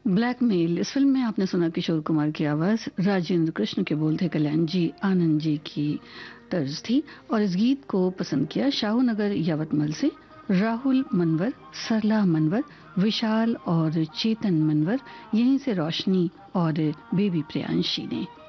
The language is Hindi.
ब्लैकमेल इस फिल्म में आपने सुना किशोर कुमार की आवाज, राजेंद्र कृष्ण के बोल थे कल्याण जी आनंद जी की तर्ज थी। और इस गीत को पसंद किया शाहूनगर यवतमल से राहुल मनवर, सरला मनवर, विशाल और चेतन मनवर, यहीं से रोशनी और बेबी प्रियांशी ने।